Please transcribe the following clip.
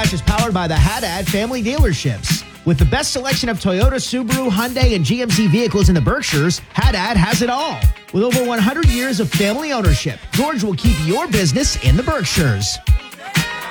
Dispatch is powered by the Haddad family dealerships. With the best selection of Toyota, Subaru, Hyundai, and GMC vehicles in the Berkshires, Haddad has it all. With over 100 years of family ownership, George will keep your business in the Berkshires.